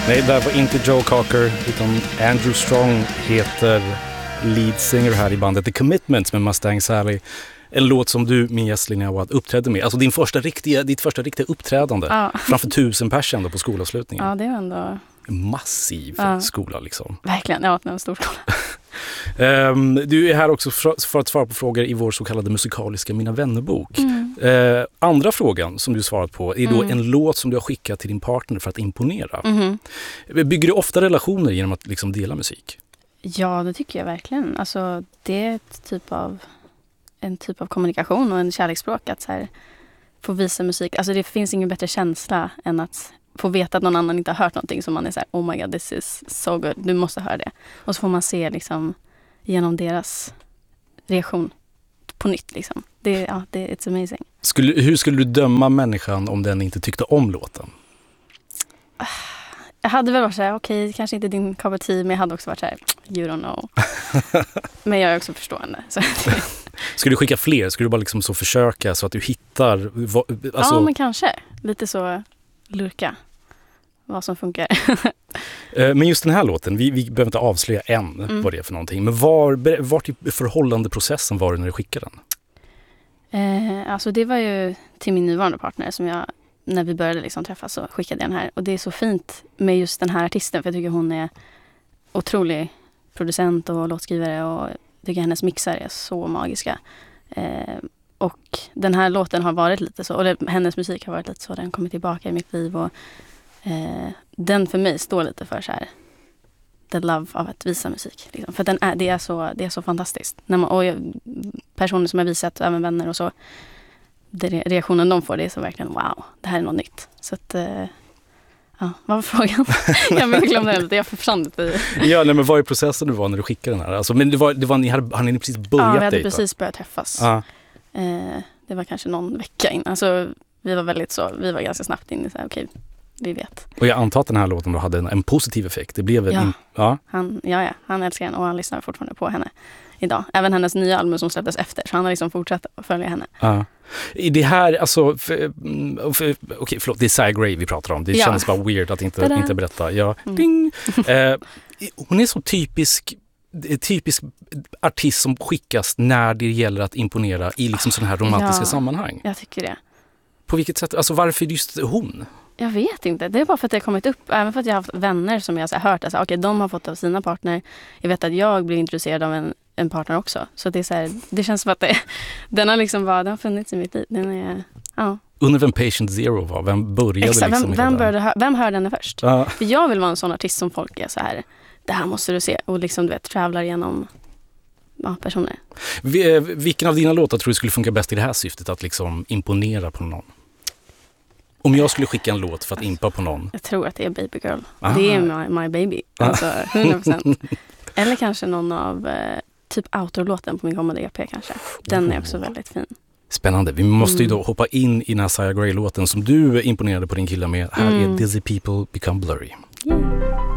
Nej, det var inte Joe Cocker utan Andrew Strong heter lead singer här i bandet The Commitments med Mustang Sally. En låt som du, min gäst Linnea Watt, uppträdde med. Alltså ditt första riktiga uppträdande framför 1000 personer ändå på skolavslutningen. Ja, det var ändå... En massiv skola liksom. Verkligen, ja, det var en stor skola. Du är här också för att svara på frågor i vår så kallade musikaliska Mina vännerbok. Andra frågan som du svarat på är då en låt som du har skickat till din partner för att imponera. Bygger du ofta relationer genom att liksom dela musik? Ja, det tycker jag verkligen. Alltså, det är en typ av kommunikation och en kärleksspråk att så här, få visa musik. Alltså det finns ingen bättre känsla än att få veta att någon annan inte har hört någonting som man är så här, oh my god, this is so good, du måste höra det. Och så får man se liksom genom deras reaktion på nytt liksom. It's amazing. Hur skulle du döma människan om den inte tyckte om låten? Jag hade väl varit så här, okej, kanske inte din cup of tea, men jag hade också varit så här, you don't know. Men jag är också förstående. Så. Skulle du skicka fler? Skulle du bara liksom så försöka så att du hittar... Alltså... Ja, men kanske. Lite så lurka vad som funkar. Men just den här låten, vi behöver inte avslöja än vad det är för någonting. Men vart i förhållandeprocessen var du när du skickade den? Alltså det var ju till min nuvarande partner som jag, när vi började liksom träffas så skickade jag den här. Och det är så fint med just den här artisten för jag tycker hon är otrolig producent och låtskrivare och jag tycker hennes mixar är så magiska. Och den här låten har varit lite så, och hennes musik har varit lite så, den kommer tillbaka i mitt liv och den för mig står lite för så här the love av att visa musik liksom. För det är så fantastiskt och personer som har visat, även vänner och så, reaktionen de får, det är så verkligen wow, det här är något nytt. Så att vad var frågan? Jag glömde det lite, jag försvann lite. Ja, nej, men vad är processen du var när du skickade den här? Alltså, men hade ni precis börjat? Ja, vi hade precis börjat träffas. Det var kanske någon vecka in. Alltså, vi var ganska snabbt in i så här, okej, vi vet. Och jag antar att den här låten då hade en positiv effekt. Det blev han älskar henne och han lyssnar fortfarande på henne idag. Även hennes nya album som släpptes efter, så han har liksom fortsatt att följa henne. I det här, alltså, okej, förlåt, det är Cy Gray vi pratar om. Det känns bara weird att inte berätta. Ja. Ding! Hon är så typisk artist som skickas när det gäller att imponera i liksom sådana här romantiska sammanhang. Jag tycker det. På vilket sätt? Alltså varför just hon? Jag vet inte. Det är bara för att det har kommit upp. Även för att jag har haft vänner som jag har hört. Alltså, okej, de har fått av sina partner. Jag vet att jag blir intresserad av en partner också. Så det är så här, det känns som att den har liksom den har funnits i mitt liv. Den är, Under vem Patient Zero var? Vem började liksom? Vem hörde henne först? För jag vill vara en sån artist som folk är så här, det här måste du se. Och liksom, du vet, travlar igenom personer. Vilken av dina låtar tror du skulle funka bäst i det här syftet? Att liksom imponera på någon? Om jag skulle skicka en låt för att impa på någon? Jag tror att det är Baby Girl. Det är my baby. Alltså 100%. Eller kanske någon av typ outro-låten på min kommande EP kanske. Den är också väldigt fin. Spännande. Vi måste ju då hoppa in i den här Cy Gray-låten som du imponerade på din kille med. Här är Dizzy People Become Blurry. Yeah.